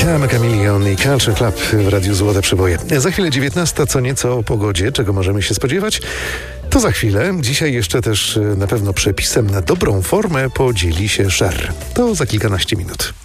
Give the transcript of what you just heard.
Chameleon i Culture Club w Radiu Złote Przeboje. Za chwilę 19, co nieco o pogodzie, czego możemy się spodziewać. To za chwilę. Dzisiaj jeszcze też na pewno przepisem na dobrą formę podzieli się Cher. To za kilkanaście minut.